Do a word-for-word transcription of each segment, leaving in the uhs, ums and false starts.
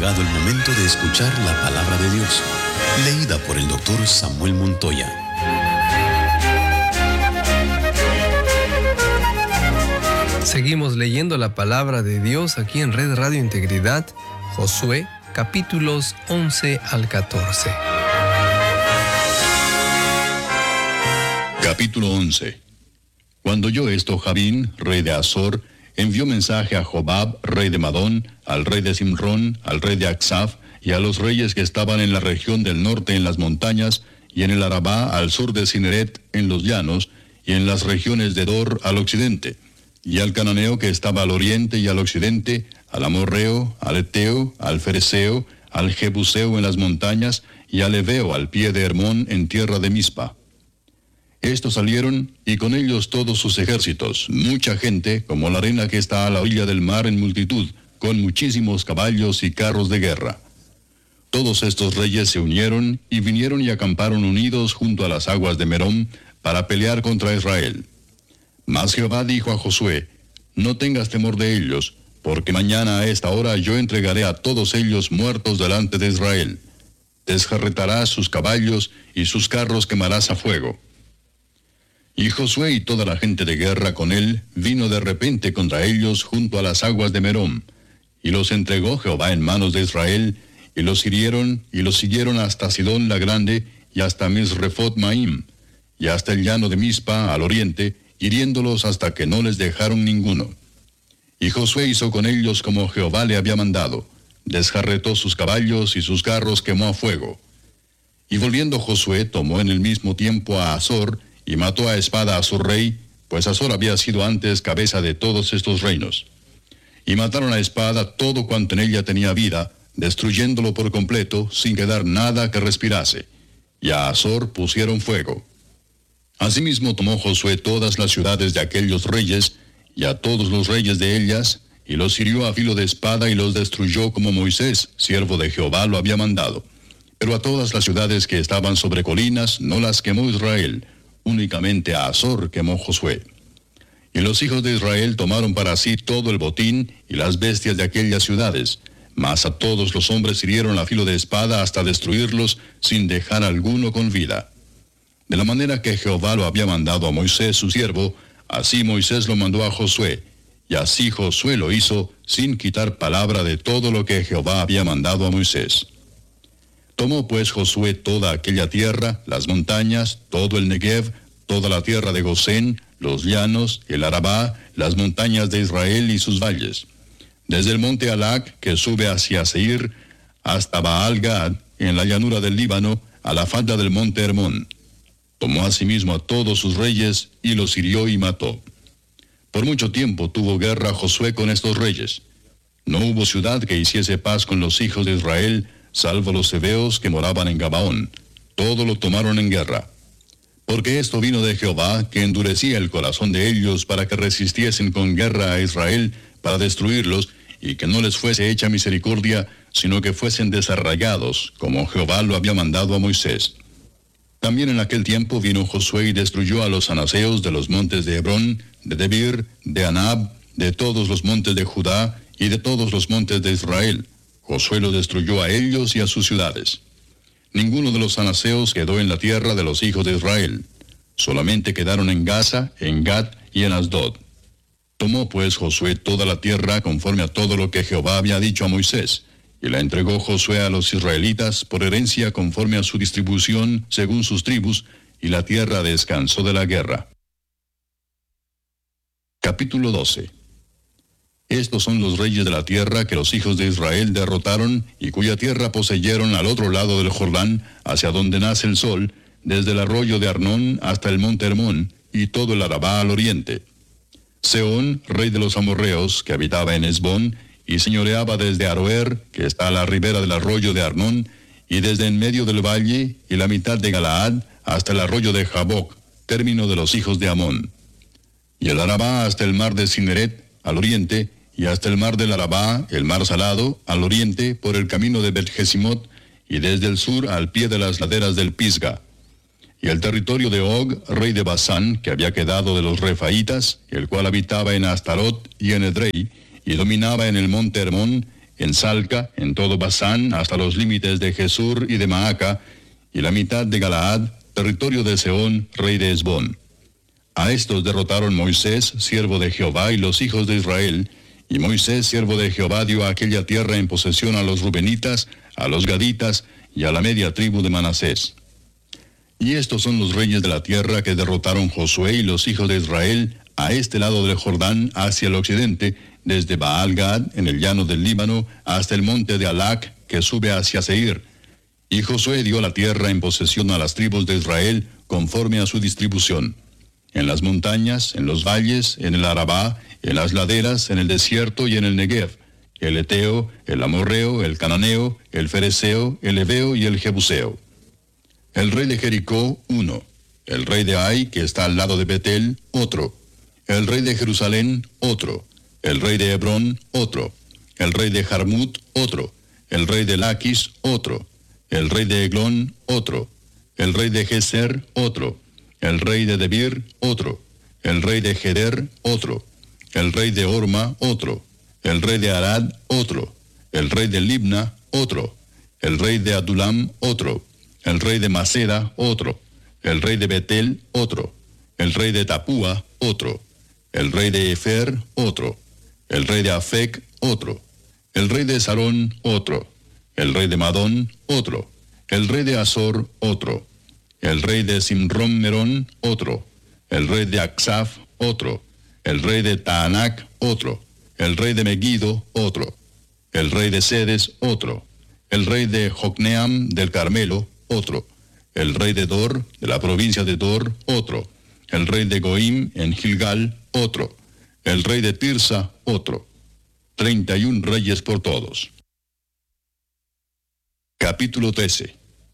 llegado el momento de escuchar la palabra de Dios, leída por el doctor Samuel Montoya. Seguimos leyendo la palabra de Dios aquí en Red Radio Integridad, Josué, capítulos once al catorce. Capítulo once. Cuando oyó esto, Jabín, rey de Azor, envió mensaje a Jobab, rey de Madón, al rey de Simrón, al rey de Aksaf, y a los reyes que estaban en la región del norte en las montañas, y en el Arabá al sur de Cineret en los llanos, y en las regiones de Dor al occidente, y al cananeo que estaba al oriente y al occidente, al amorreo, al eteo, al fereceo, al jebuseo en las montañas, y al heveo al pie de Hermón en tierra de Mispa. Estos salieron, y con ellos todos sus ejércitos, mucha gente, como la arena que está a la orilla del mar en multitud, con muchísimos caballos y carros de guerra. Todos estos reyes se unieron, y vinieron y acamparon unidos junto a las aguas de Merón, para pelear contra Israel. Mas Jehová dijo a Josué, no tengas temor de ellos, porque mañana a esta hora yo entregaré a todos ellos muertos delante de Israel. Desjarretarás sus caballos, y sus carros quemarás a fuego. Y Josué y toda la gente de guerra con él vino de repente contra ellos junto a las aguas de Merón, y los entregó Jehová en manos de Israel, y los hirieron, y los siguieron hasta Sidón la grande, y hasta Misrefot Maim, y hasta el llano de Mispa al oriente, hiriéndolos hasta que no les dejaron ninguno. Y Josué hizo con ellos como Jehová le había mandado, desjarretó sus caballos y sus carros quemó a fuego. Y volviendo Josué tomó en el mismo tiempo a Azor, y mató a espada a su rey, pues Azor había sido antes cabeza de todos estos reinos. Y mataron a espada todo cuanto en ella tenía vida, destruyéndolo por completo, sin quedar nada que respirase. Y a Azor pusieron fuego. Asimismo tomó Josué todas las ciudades de aquellos reyes, y a todos los reyes de ellas, y los hirió a filo de espada y los destruyó como Moisés, siervo de Jehová, lo había mandado. Pero a todas las ciudades que estaban sobre colinas no las quemó Israel, únicamente a Azor quemó Josué. Y los hijos de Israel tomaron para sí todo el botín y las bestias de aquellas ciudades, mas a todos los hombres hirieron a filo de espada hasta destruirlos, sin dejar alguno con vida. De la manera que Jehová lo había mandado a Moisés su siervo, así Moisés lo mandó a Josué, y así Josué lo hizo, sin quitar palabra de todo lo que Jehová había mandado a Moisés. Tomó pues Josué toda aquella tierra, las montañas, todo el Negev, toda la tierra de Gosén, los llanos, el Arabá, las montañas de Israel y sus valles. Desde el monte Alac, que sube hacia Seir, hasta Baal-Gad, en la llanura del Líbano, a la falda del monte Hermón. Tomó asimismo a todos sus reyes, y los hirió y mató. Por mucho tiempo tuvo guerra Josué con estos reyes. No hubo ciudad que hiciese paz con los hijos de Israel, salvo los heveos que moraban en Gabaón. Todo lo tomaron en guerra. Porque esto vino de Jehová, que endurecía el corazón de ellos para que resistiesen con guerra a Israel, para destruirlos, y que no les fuese hecha misericordia, sino que fuesen desarraigados, como Jehová lo había mandado a Moisés. También en aquel tiempo vino Josué y destruyó a los anaseos de los montes de Hebrón, de Debir, de Anab, de todos los montes de Judá, y de todos los montes de Israel. Josué los destruyó a ellos y a sus ciudades. Ninguno de los anaseos quedó en la tierra de los hijos de Israel. Solamente quedaron en Gaza, en Gat y en Asdod. Tomó pues Josué toda la tierra conforme a todo lo que Jehová había dicho a Moisés, y la entregó Josué a los israelitas por herencia conforme a su distribución según sus tribus, y la tierra descansó de la guerra. Capítulo doce. Estos son los reyes de la tierra que los hijos de Israel derrotaron, y cuya tierra poseyeron al otro lado del Jordán, hacia donde nace el sol, desde el arroyo de Arnón hasta el monte Hermón, y todo el Arabá al oriente. Sehón, rey de los amorreos, que habitaba en Hesbón, y señoreaba desde Aroer, que está a la ribera del arroyo de Arnón, y desde en medio del valle, y la mitad de Galaad, hasta el arroyo de Jaboc, término de los hijos de Amón. Y el Arabá hasta el mar de Cineret, al oriente, y hasta el mar del Arabá, el mar salado, al oriente, por el camino de Bet-Jesimot, y desde el sur al pie de las laderas del Pisga. Y el territorio de Og, rey de Basán, que había quedado de los Refaitas, el cual habitaba en Astarot y en Edrei, y dominaba en el monte Hermón, en Salca, en todo Basán, hasta los límites de Gesur y de Maaca, y la mitad de Galaad, territorio de Sehón, rey de Hesbón. A estos derrotaron Moisés, siervo de Jehová, y los hijos de Israel, y Moisés, siervo de Jehová, dio aquella tierra en posesión a los rubenitas, a los gaditas, y a la media tribu de Manasés. Y estos son los reyes de la tierra que derrotaron Josué y los hijos de Israel a este lado del Jordán hacia el occidente, desde Baal-Gad, en el llano del Líbano, hasta el monte de Alac, que sube hacia Seir. Y Josué dio la tierra en posesión a las tribus de Israel, conforme a su distribución. En las montañas, en los valles, en el Arabá, en las laderas, en el desierto y en el Negev, el Eteo, el Amorreo, el Cananeo, el Fereceo, el Heveo y el Jebuseo. El rey de Jericó, uno. El rey de Ai, que está al lado de Betel, otro. El rey de Jerusalén, otro. El rey de Hebrón, otro. El rey de Jarmut, otro. El rey de Laquis, otro. El rey de Eglón, otro. El rey de Geser, otro. El rey de Debir, otro. El rey de Geder, otro. El rey de Orma, otro. El rey de Arad, otro. El rey de Libna, otro. El rey de Adulam, otro. El rey de Maceda, otro. El rey de Betel, otro. El rey de Tapúa, otro. El rey de Efer, otro. El rey de Afec, otro. El rey de Sarón, otro. El rey de Madón, otro. El rey de Azor, otro. El rey de Simrón-Merón, otro. El rey de Aksaf, otro. El rey de Taanac, otro. El rey de Megiddo, otro. El rey de Sedes, otro. El rey de Jocneam del Carmelo, otro. El rey de Dor, de la provincia de Dor, otro. El rey de Goim en Gilgal, otro. El rey de Tirsa, otro. Treinta y un reyes por todos. Capítulo trece.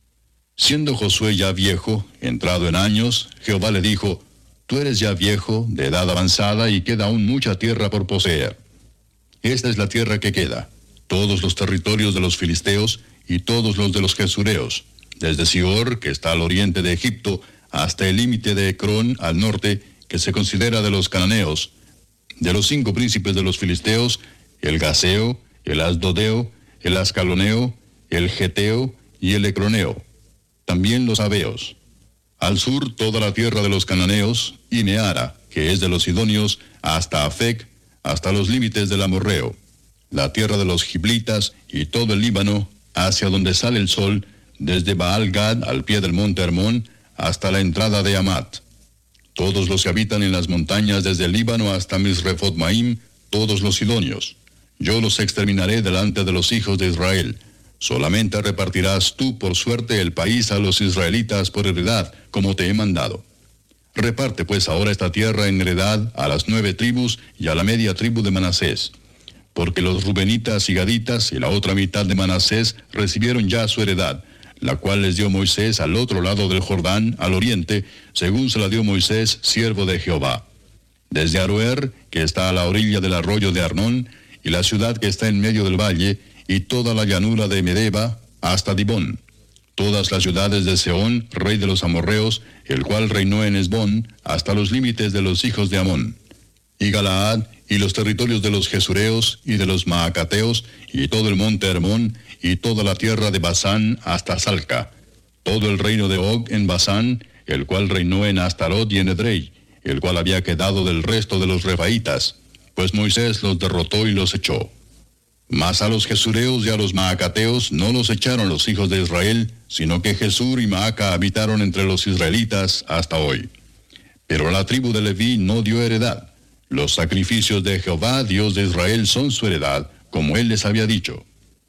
Siendo Josué ya viejo, entrado en años, Jehová le dijo: Tú eres ya viejo, de edad avanzada, y queda aún mucha tierra por poseer. Esta es la tierra que queda, todos los territorios de los filisteos y todos los de los gesureos, desde Sior, que está al oriente de Egipto, hasta el límite de Ecrón al norte, que se considera de los cananeos. De los cinco príncipes de los filisteos, el Gaseo, el Asdodeo, el Ascaloneo, el Geteo y el Ecroneo. También los Abeos. Al sur toda la tierra de los cananeos, y Meara, que es de los sidonios, hasta Afec, hasta los límites del Amorreo. La tierra de los giblitas y todo el Líbano, hacia donde sale el sol, desde Baal-Gad al pie del monte Hermón, hasta la entrada de Amat. Todos los que habitan en las montañas desde el Líbano hasta Misrefot-Maim, todos los sidonios. Yo los exterminaré delante de los hijos de Israel. Solamente repartirás tú por suerte el país a los israelitas por heredad, como te he mandado. Reparte pues ahora esta tierra en heredad a las nueve tribus y a la media tribu de Manasés. Porque los rubenitas y gaditas y la otra mitad de Manasés recibieron ya su heredad, la cual les dio Moisés al otro lado del Jordán, al oriente, según se la dio Moisés, siervo de Jehová. Desde Aroer, que está a la orilla del arroyo de Arnón, y la ciudad que está en medio del valle, y toda la llanura de Medeba, hasta Dibón. Todas las ciudades de Sehón, rey de los amorreos, el cual reinó en Hesbón, hasta los límites de los hijos de Amón. Y Galaad, y los territorios de los Gesureos, y de los Maacateos, y todo el monte Hermón, y toda la tierra de Basán, hasta Salca. Todo el reino de Og en Basán, el cual reinó en Astarot y en Edrei, el cual había quedado del resto de los Refaitas, pues Moisés los derrotó y los echó. Mas a los Gesureos y a los Maacateos no los echaron los hijos de Israel, sino que Jesur y Maaca habitaron entre los israelitas hasta hoy. Pero la tribu de Leví no dio heredad. Los sacrificios de Jehová, Dios de Israel, son su heredad, como él les había dicho.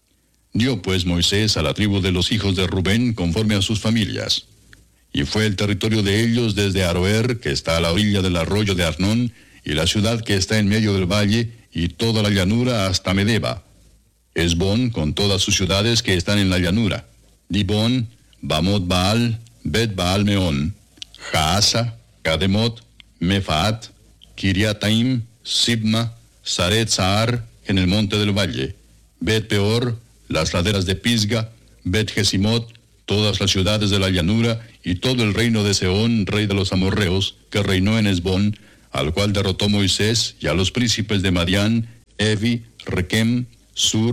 Dio pues Moisés a la tribu de los hijos de Rubén conforme a sus familias. Y fue el territorio de ellos desde Aroer, que está a la orilla del arroyo de Arnón, y la ciudad que está en medio del valle, y toda la llanura hasta Medeba. Hesbón, con todas sus ciudades que están en la llanura. Dibón, Bamot Baal, Bet Baal Meón, Jaasa, Kademot, Mefaat, Kiriataim, Sibma, Saret Saar, en el monte del valle. Bet Peor, las laderas de Pisga, Bet Jesimot, todas las ciudades de la llanura, y todo el reino de Sehón, rey de los amorreos, que reinó en Hesbón, al cual derrotó Moisés, y a los príncipes de Madián, Evi, Requem, Sur,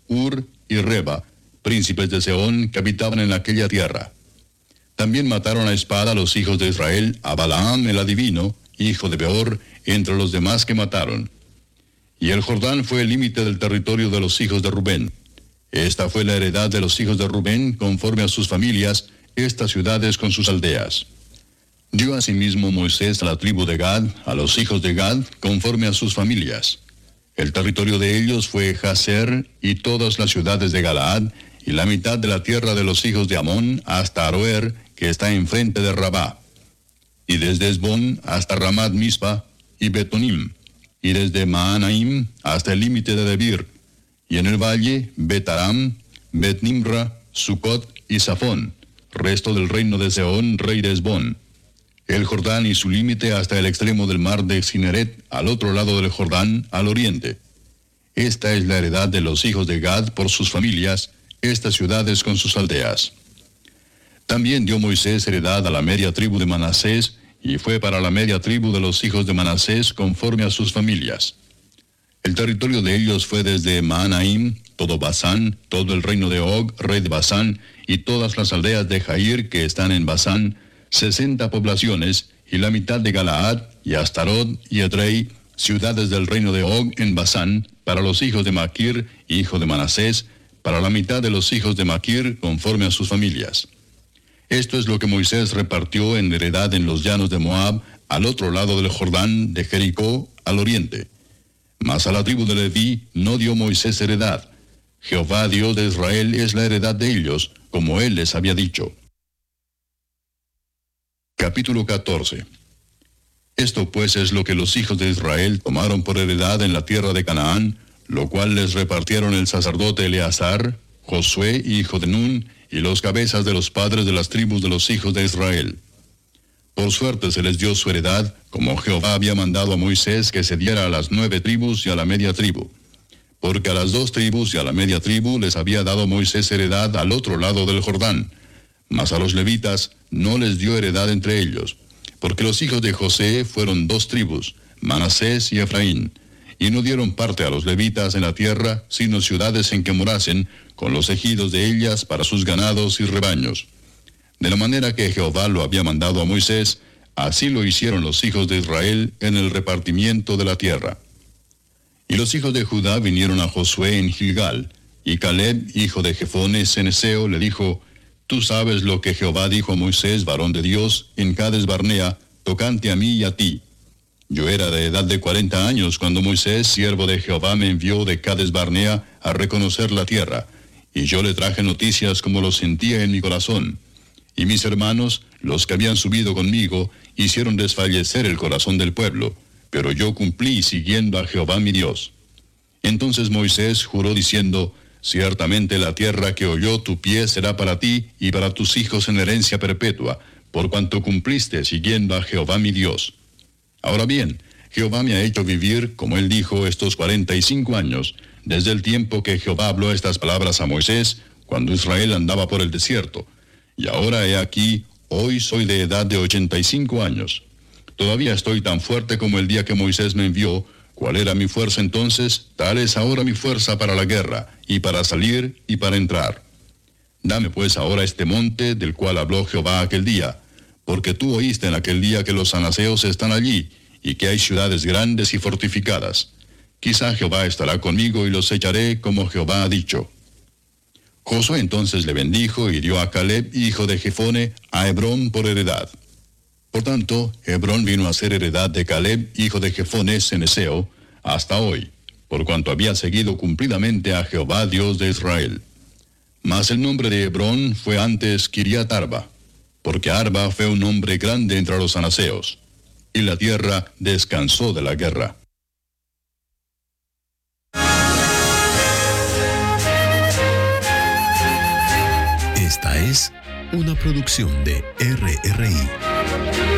Ur y Reba, príncipes de Sehón, que habitaban en aquella tierra. También mataron a espada a los hijos de Israel, a Balaam el adivino, hijo de Beor, entre los demás que mataron. Y el Jordán fue el límite del territorio de los hijos de Rubén. Esta fue la heredad de los hijos de Rubén, conforme a sus familias, estas ciudades con sus aldeas. Dio asimismo Moisés a la tribu de Gad, a los hijos de Gad, conforme a sus familias. El territorio de ellos fue Jazer y todas las ciudades de Galaad, y la mitad de la tierra de los hijos de Amón hasta Aroer, que está enfrente de Rabá, y desde Esbón hasta Ramat Mispa y Betonim, y desde Maanaim hasta el límite de Debir, y en el valle Betaram, Bet-Nimra, Sucot y Safón, resto del reino de Sehón, rey de Esbón. El Jordán y su límite hasta el extremo del mar de Cineret, al otro lado del Jordán, al oriente. Esta es la heredad de los hijos de Gad por sus familias, estas ciudades con sus aldeas. También dio Moisés heredad a la media tribu de Manasés, y fue para la media tribu de los hijos de Manasés conforme a sus familias. El territorio de ellos fue desde Maanaim, todo Basán, todo el reino de Og, rey de Basán, y todas las aldeas de Jair que están en Basán, sesenta poblaciones, y la mitad de Galaad, y Astarot, y Edrei, ciudades del reino de Og en Basán, para los hijos de Maquir, hijo de Manasés, para la mitad de los hijos de Maquir, conforme a sus familias. Esto es lo que Moisés repartió en heredad en los llanos de Moab, al otro lado del Jordán, de Jericó, al oriente. Mas a la tribu de Leví no dio Moisés heredad. Jehová Dios de Israel es la heredad de ellos, como él les había dicho. Capítulo catorce. Esto pues es lo que los hijos de Israel tomaron por heredad en la tierra de Canaán, lo cual les repartieron el sacerdote Eleazar, Josué, hijo de Nun, y los cabezas de los padres de las tribus de los hijos de Israel. Por suerte se les dio su heredad, como Jehová había mandado a Moisés que se diera a las nueve tribus y a la media tribu. Porque a las dos tribus y a la media tribu les había dado Moisés heredad al otro lado del Jordán. Mas a los levitas no les dio heredad entre ellos, porque los hijos de José fueron dos tribus, Manasés y Efraín, y no dieron parte a los levitas en la tierra, sino ciudades en que morasen, con los ejidos de ellas para sus ganados y rebaños. De la manera que Jehová lo había mandado a Moisés, así lo hicieron los hijos de Israel en el repartimiento de la tierra. Y los hijos de Judá vinieron a Josué en Gilgal, y Caleb, hijo de Jefone ceneseo, le dijo: Tú sabes lo que Jehová dijo a Moisés, varón de Dios, en Cades Barnea, tocante a mí y a ti. Yo era de edad de cuarenta años cuando Moisés, siervo de Jehová, me envió de Cades Barnea a reconocer la tierra, y yo le traje noticias como lo sentía en mi corazón. Y mis hermanos, los que habían subido conmigo, hicieron desfallecer el corazón del pueblo, pero yo cumplí siguiendo a Jehová mi Dios. Entonces Moisés juró diciendo: Ciertamente la tierra que oyó tu pie será para ti y para tus hijos en herencia perpetua, por cuanto cumpliste siguiendo a Jehová mi Dios. Ahora bien, Jehová me ha hecho vivir, como él dijo, estos cuarenta y cinco años, desde el tiempo que Jehová habló estas palabras a Moisés, cuando Israel andaba por el desierto. Y ahora he aquí, hoy soy de edad de ochenta y cinco años. Todavía estoy tan fuerte como el día que Moisés me envió. ¿Cuál era mi fuerza entonces? Tal es ahora mi fuerza para la guerra, y para salir y para entrar. Dame pues ahora este monte del cual habló Jehová aquel día, porque tú oíste en aquel día que los anaseos están allí, y que hay ciudades grandes y fortificadas. Quizá Jehová estará conmigo y los echaré como Jehová ha dicho. Josué entonces le bendijo y dio a Caleb, hijo de Jefone, a Hebrón por heredad. Por tanto, Hebrón vino a ser heredad de Caleb, hijo de Jefone ceneseo, hasta hoy, por cuanto había seguido cumplidamente a Jehová Dios de Israel. Mas el nombre de Hebrón fue antes Kiriat Arba, porque Arba fue un hombre grande entre los anaseos, y la tierra descansó de la guerra. Esta es una producción de R R I.